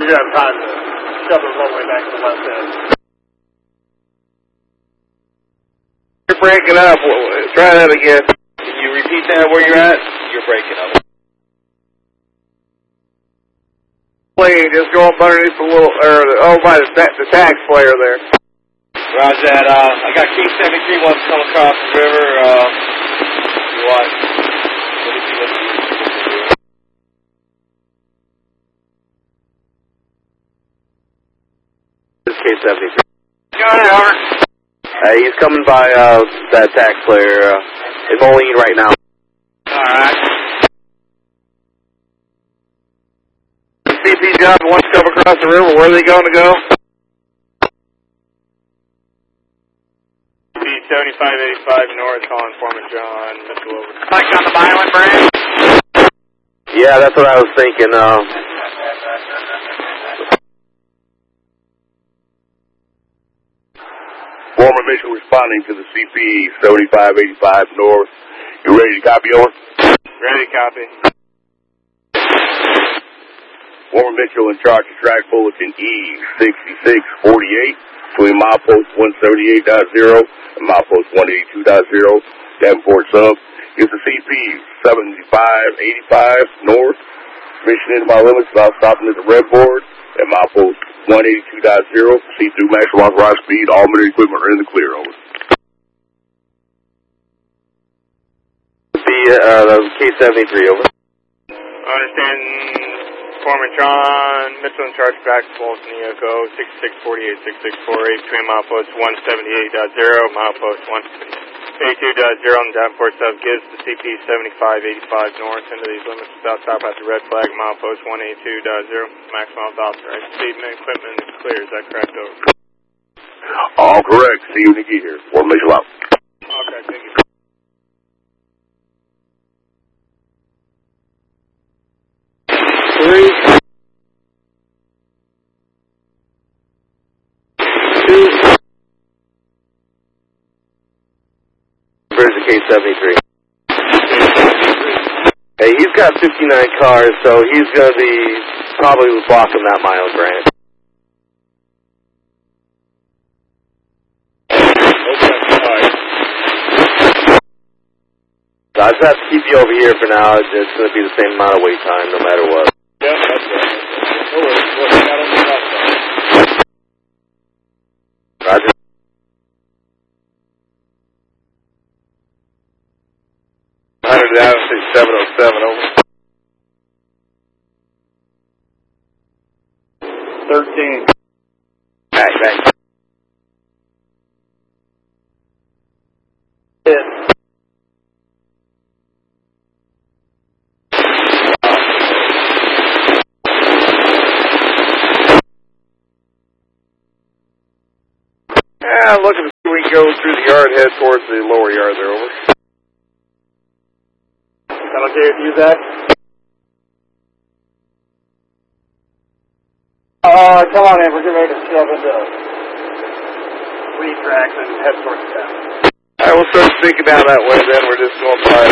You're going to have time to shove it one way back to the left end. You're breaking up. Try that again. Can you repeat that where you're at? You're breaking up. Plane, just go up underneath the little, by the tax player there. Roger that. I got King 73 wants to come across the river. You want? Let me see what This is K73. Go ahead, over. He's coming by that tax player in Moline right now. Alright. CP John wants to come across the river. Where are they going to go? 7585 north, calling Foreman John, Mitchell over. Like on the Milan branch? Yeah, that's what I was thinking. Foreman Mitchell responding to the CP 7585 north. You ready to copy, over? Ready to copy. Foreman Mitchell in charge of track bulletin E6648 between milepost 178.0 and milepost 182.0. Davenport sub. Is the CP 7585 north. Mission into my limits without stopping at the red board. At milepost 182.0. Proceed through maximum authorized speed. All minute equipment are in the clear, over. That was K73, over. Understand Foreman John, Mitchell in charge of track bulletin Echo 6648, 6648 between milepost 178.0, milepost 182.0 on the Davenport sub gives the CP 7585 north into these limits without stop at the red flag, milepost 182.0, maximum authorized speed and equipment is clear. Is that correct, over? All correct. See you when you get here. Foreman Mitchell out. Okay, thank you. Three, two. Where's the K73? Hey, he's got 59 cars, so he's going to be probably blocking that Milan branch. So I just have to keep you over here for now. It's going to be the same amount of wait time no matter what. Yeah, that's right. No worries. What we got on the left side? Roger. Down 6707, over. 13. Back. Hit. Yeah, looking to see if we can go through the yard, head towards the lower yard there, over. That okay with you, Zach? Come on in, we're getting ready to shove into Lead tracks and head towards the town. Alright, we'll start sneaking down that way then. We're just going by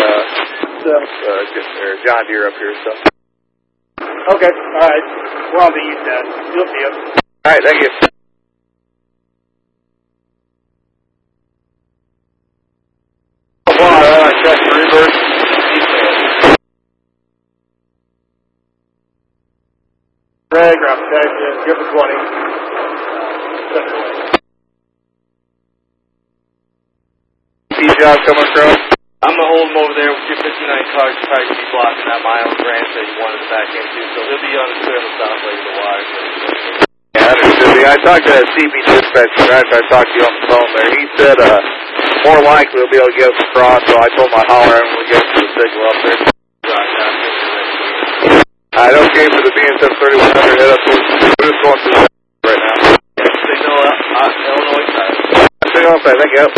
John Deere up here, so. Okay, alright. We're on the east end. You'll see us. Alright, thank you. Check the reverse. Greg, ground protection, give the 20. Job coming across. I'm going to hold him over there with your 59 cars. You'll probably be blocking that Milan branch that you wanted to back into, so he'll be on the clear on the south leg of the water. Yeah, understood. I talked to that CP dispatcher after I talked to you on the phone there. He said more likely we'll be able to get us across, so I told him I'd holler at him when we get to the signal up there. Alright, okay for the BN73100, head up towards, we're just going through right now. Signal Illinois side. Signal outside, thank you.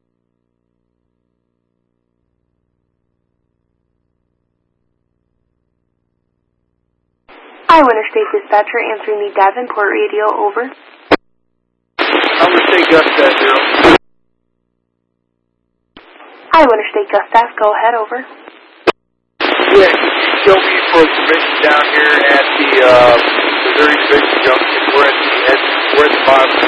Iowa Interstate Dispatcher answering the Davenport radio, over. Iowa Interstate Gus Staff, 0. Iowa Interstate Gus Staff, go ahead, over. Yeah, show me for permission down here at the Missouri Big Junction. We're at the bottom of